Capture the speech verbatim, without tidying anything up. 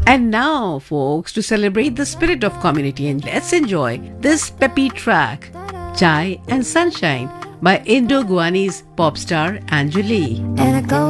And now, folks, to celebrate the spirit of community, and let's enjoy this peppy track, Chai and Sunshine by Indo-Guyanese pop star Anjali. And I go